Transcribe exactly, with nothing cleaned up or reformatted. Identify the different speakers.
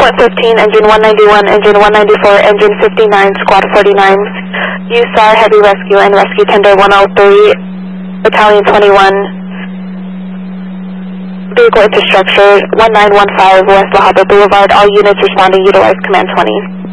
Speaker 1: one fifteen, engine one ninety-one, engine one ninety-four, engine fifty-nine, squad forty-nine, U S A R Heavy Rescue and Rescue Tender one oh three, Battalion twenty-one, vehicle into structure one nine one five West La Habra Boulevard. All units responding, utilize Command twenty.